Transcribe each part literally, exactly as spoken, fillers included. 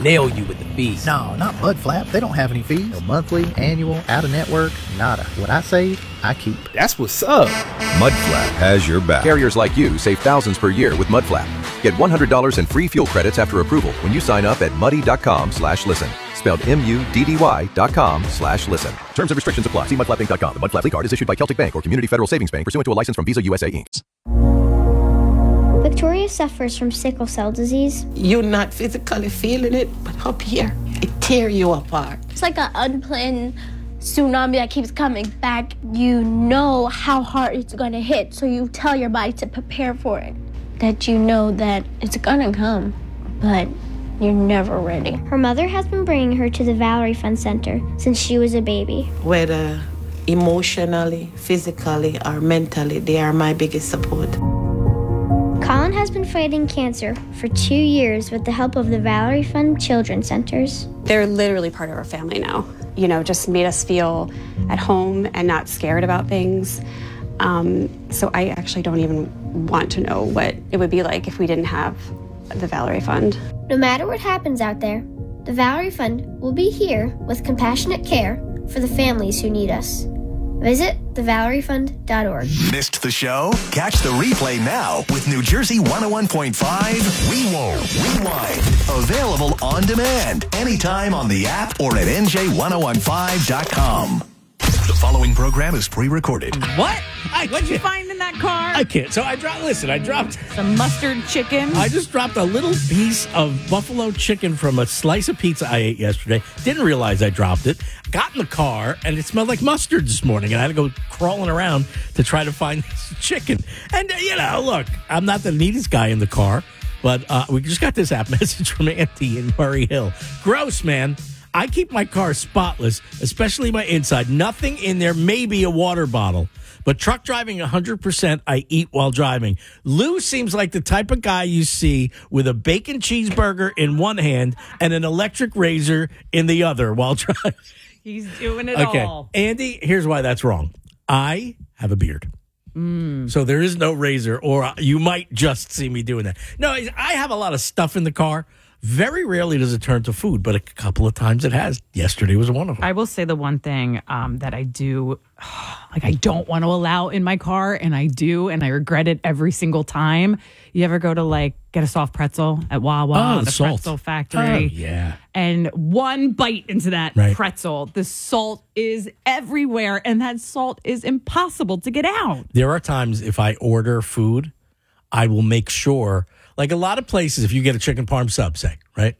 nail you with the fees. No, not Mudflap. They don't have any fees. No monthly, annual, out-of-network, nada. What I save, I keep. That's what's up. Mudflap has your back. Carriers like you save thousands per year with Mudflap. Get one hundred dollars in free fuel credits after approval when you sign up at muddy.com slash listen. Spelled M-U-D-D-Y dot com slash listen. Terms and restrictions apply. See mudflap inc dot com. The Mudflap card is issued by Celtic Bank or Community Federal Savings Bank pursuant to a license from Visa U S A Incorporated. Victoria suffers from sickle cell disease. You're not physically feeling it, but up here, it tear you apart. It's like an unplanned tsunami that keeps coming back. You know how hard it's going to hit, so you tell your body to prepare for it. That you know that it's going to come, but you're never ready. Her mother has been bringing her to the Valerie Fund Center since she was a baby. Whether emotionally, physically, or mentally, they are my biggest support. Colin has been fighting cancer for two years with the help of the Valerie Fund Children's Centers. They're literally part of our family now. You know, just made us feel at home and not scared about things. Um, so I actually don't even want to know what it would be like if we didn't have the Valerie Fund. No matter what happens out there, the Valerie Fund will be here with compassionate care for the families who need us. Visit the valerie fund dot org. Missed the show? Catch the replay now with New Jersey one oh one point five Rewind. Rewind. Available on demand anytime on the app or at N J ten fifteen dot com. The following program is pre-recorded. What? I What'd you can't. find in that car? I can't. So I dropped, listen, I dropped. Some mustard chicken. I just dropped a little piece of buffalo chicken from a slice of pizza I ate yesterday. Didn't realize I dropped it. Got in the car, and it smelled like mustard this morning. And I had to go crawling around to try to find this chicken. And, uh, you know, look, I'm not the neatest guy in the car, but uh, we just got this app message from Auntie in Murray Hill. Gross, man. I keep my car spotless, especially my inside. Nothing in there, maybe a water bottle. But truck driving, one hundred percent I eat while driving. Lou seems like the type of guy you see with a bacon cheeseburger in one hand and an electric razor in the other while driving. He's doing it okay. all. Andy, here's why that's wrong. I have a beard. Mm. So there is no razor, or you might just see me doing that. No, I have a lot of stuff in the car. Very rarely does it turn to food, but a couple of times it has. Yesterday was one of them. I will say the one thing um, that I do, like I don't want to allow in my car, and I do, and I regret it every single time. You ever go to like get a soft pretzel at Wawa, oh, the, the salt. pretzel factory? Oh, yeah. And one bite into that right. pretzel, the salt is everywhere, and that salt is impossible to get out. There are times if I order food, I will make sure. Like a lot of places, if you get a chicken parm sub, say, right,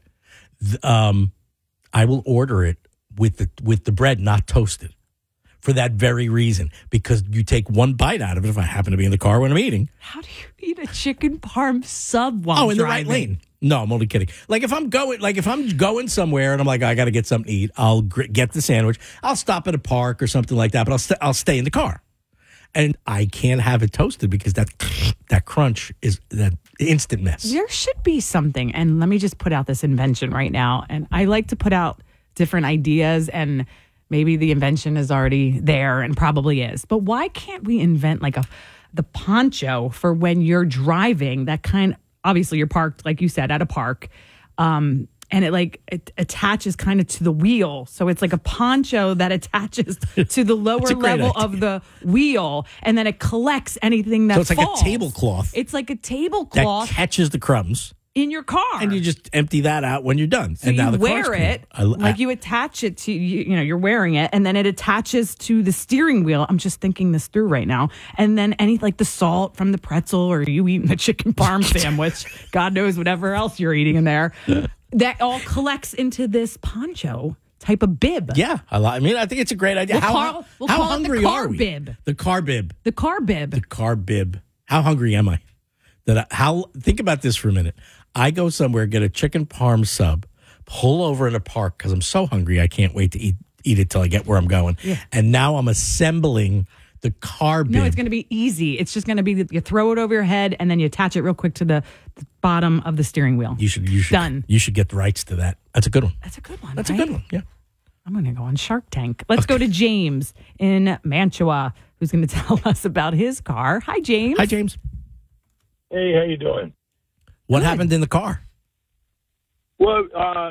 um, I will order it with the with the bread not toasted for that very reason, because you take one bite out of it if I happen to be in the car when I'm eating. How do you eat a chicken parm sub while Oh, in driving? the right lane. No, I'm only kidding. Like if I'm going, like if I'm going somewhere and I'm like, I got to get something to eat, I'll gr- get the sandwich. I'll stop at a park or something like that, but I'll st- I'll stay in the car. And I can't have it toasted because that that crunch is that instant mess. There should be something. And let me just put out this invention right now. And I like to put out different ideas, and maybe the invention is already there and probably is. But why can't we invent like a the poncho for when you're driving? That kind, obviously you're parked, like you said, at a park. Um, And it like it attaches kind of to the wheel. So it's like a poncho that attaches to the lower level idea. of the wheel. And then it collects anything that So it's falls. like a tablecloth. It's like a That tablecloth catches the crumbs. in your car. And you just empty that out when you're done. So and now you the car's wear clean. it, I, like I, you attach it to, you, you know, you're wearing it, and then it attaches to the steering wheel. I'm just thinking this through right now. And then any, like the salt from the pretzel, or you eating the chicken parm sandwich, God knows whatever else you're eating in there, that all collects into this poncho type of bib. Yeah. I, li- I mean, I think it's a great idea. We'll how call- we'll how call it the hungry car are we? bib. The car bib. The car bib. The car bib. How hungry am I? That I, how think about this for a minute. I go somewhere, get a chicken parm sub, pull over in a park because I'm so hungry I can't wait to eat eat it till I get where I'm going. Yeah. And now I'm assembling the car bib. No, it's going to be easy. It's just going to be that you throw it over your head and then you attach it real quick to the, the bottom of the steering wheel. You should you should Done. You should get the rights to that. That's a good one. That's a good one. That's right? a good one. Yeah. I'm going to go on Shark Tank. Let's okay. go to James in Mantua, who's going to tell us about his car. Hi, James. Hi, James. Hey, how you doing? What Good. happened in the car? Well, uh,